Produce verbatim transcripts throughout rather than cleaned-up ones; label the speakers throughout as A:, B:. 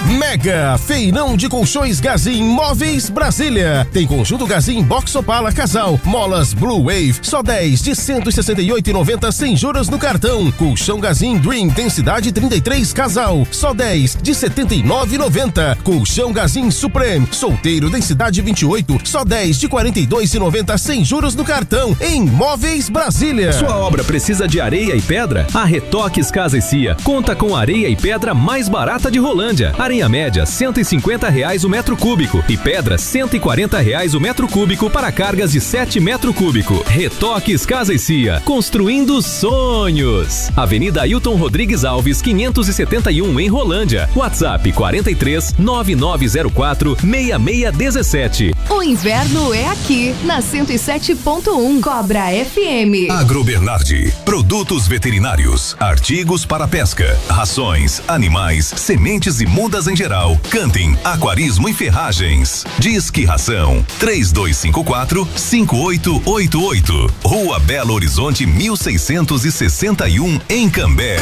A: Mega Feirão de Colchões Gazin Móveis Brasília. Tem conjunto Gazin Box Opala Casal, molas Blue Wave, só dez de cento e sessenta e oito reais e noventa centavos sem juros no cartão. Colchão Gazin Dream densidade trinta e três Casal, só dez de setenta e nove reais e noventa centavos. Colchão Gazin Supreme Solteiro densidade vinte e oito, só dez de quarenta e dois reais e noventa centavos sem juros no cartão. Em Móveis Brasília.
B: Sua obra precisa de areia e pedra? A Retoques Casa e Cia conta com areia e pedra mais barata de Rolândia. Areia média cento e cinquenta reais o metro cúbico e pedra cento e quarenta reais o metro cúbico para cargas de sete metro cúbico. Retoques Casa e Cia, construindo sonhos. Avenida Ailton Rodrigues Alves, quinhentos e setenta e um em Rolândia. WhatsApp quarenta e três, nove nove zero quatro, seis seis um sete.
C: O inverno é aqui, na cento e sete ponto um, Cobra F M.
D: Agrobernardi, produtos veterinários, artigos para pesca, rações, animais, sementes e mudas em geral, camping, aquarismo e ferragens. Disque Ração, três dois cinco quatro, cinco oito oito oito. Rua Belo Horizonte, mil seiscentos e sessenta e um, em Cambé.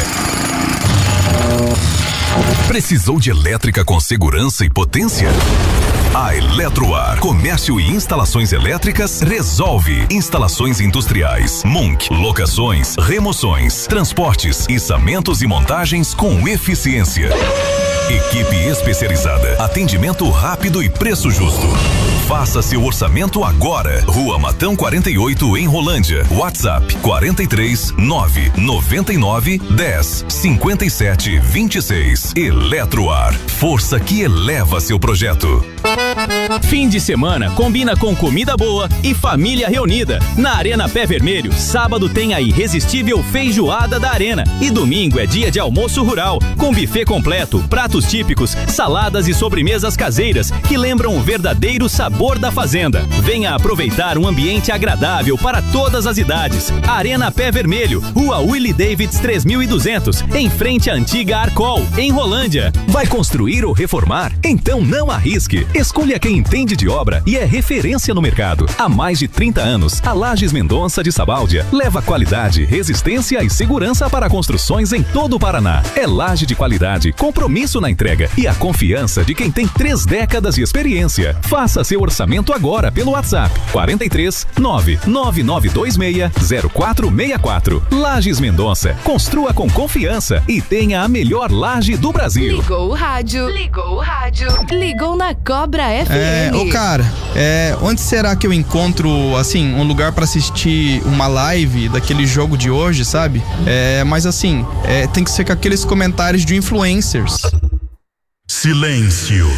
D: Precisou de elétrica com segurança e potência? A Eletroar, comércio e instalações elétricas, resolve. Instalações industriais, Munk, locações, remoções, transportes, içamentos e montagens com eficiência. Equipe especializada, atendimento rápido e preço justo. Faça seu orçamento agora. Rua Matão quarenta e oito, em Rolândia. WhatsApp quarenta e três, nove noventa e nove, dez, cinquenta e sete, vinte e seis. Eletroar, força que eleva seu projeto.
B: Fim de semana combina com comida boa e família reunida. Na Arena Pé Vermelho, sábado tem a irresistível feijoada da Arena. E domingo é dia de almoço rural, com buffet completo, pratos típicos, saladas e sobremesas caseiras que lembram o verdadeiro sabor da fazenda. Venha aproveitar um ambiente agradável para todas as idades. Arena Pé Vermelho, Rua Willie Davids três mil e duzentos, em frente à antiga Arcol, em Rolândia. Vai construir ou reformar? Então não arrisque. Escolha quem entende de obra e é referência no mercado. Há mais de trinta anos, a Lages Mendonça de Sabáudia leva qualidade, resistência e segurança para construções em todo o Paraná. É laje de qualidade, compromisso na entrega e a confiança de quem tem três décadas de experiência. Faça seu orçamento agora pelo WhatsApp quarenta e três, nove nove nove dois seis, zero quatro seis quatro. Lages Mendonça, construa com confiança e tenha a melhor laje do Brasil.
C: Ligou o rádio, ligou o rádio, ligou na Cobra F M.
E: É, ô cara, é, onde será que eu encontro, assim, um lugar pra assistir uma live daquele jogo de hoje, sabe? É, mas assim, é, tem que ser com aqueles comentários de influencers.
F: Silêncio.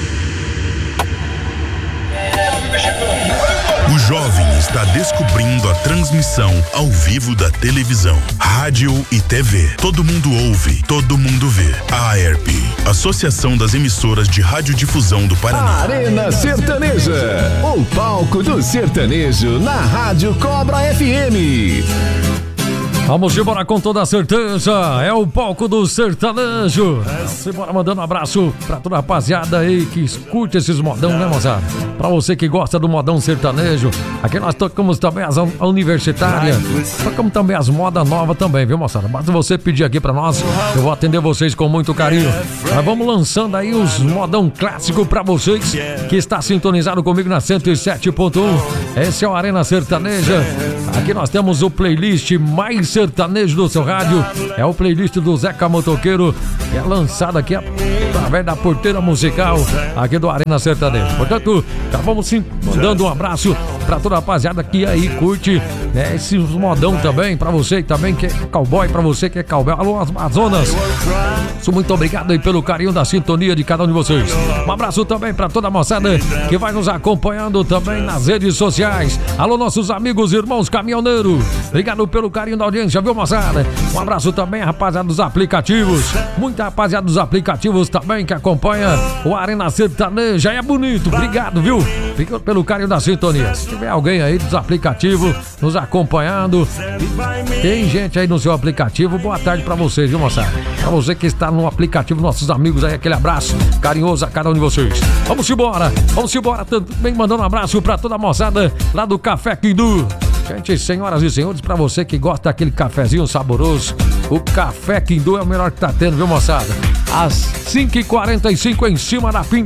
F: O jovem está descobrindo a transmissão ao vivo da televisão, rádio e T V. Todo mundo ouve, todo mundo vê. A AERP, Associação das Emissoras de Radiodifusão do Paraná.
G: Arena Sertaneja, o palco do sertanejo na Rádio Cobra F M.
H: Vamos embora com toda a certeza, é o palco do sertanejo. Simbora mandando um abraço pra toda a rapaziada aí que curte esses modão, né, moçada? Pra você que gosta do modão sertanejo, aqui nós tocamos também as universitárias, tocamos também as modas novas também, viu, moçada? Basta você pedir aqui pra nós, eu vou atender vocês com muito carinho. Nós vamos lançando aí os modão clássico pra vocês que está sintonizado comigo na cento e sete ponto um. Esse é o Arena Sertaneja. Aqui nós temos o playlist mais sertanejo do seu rádio. É o playlist do Zeca Motoqueiro, que é lançado aqui através da porteira musical aqui do Arena Sertanejo. Portanto, já vamos sim mandando um abraço pra toda a rapaziada que aí curte, né, esses modão também, pra você também que é cowboy, pra você que é cowboy. Alô, Amazonas, muito obrigado aí pelo carinho da sintonia de cada um de vocês. Um abraço também pra toda a moçada que vai nos acompanhando também nas redes sociais. Alô, nossos amigos, irmãos caminhoneiros, obrigado pelo carinho da audiência, viu, moçada? Um abraço também, rapaziada dos aplicativos, muita rapaziada dos aplicativos também que acompanha o Arena Sertaneja. É bonito, obrigado, viu? Fica pelo carinho da sintonia. Se tiver alguém aí dos aplicativos nos acompanhando, tem gente aí no seu aplicativo, boa tarde pra vocês, viu, moçada? Pra você que está no aplicativo, nossos amigos aí, aquele abraço carinhoso a cada um de vocês. Vamos embora, vamos embora, também mandando um abraço pra toda a moçada lá do Café Quindu. Gente, senhoras e senhores, pra você que gosta daquele cafezinho saboroso, o Café Quindu é o melhor que tá tendo, viu, moçada? Às cinco e quarenta e cinco em cima da Pinto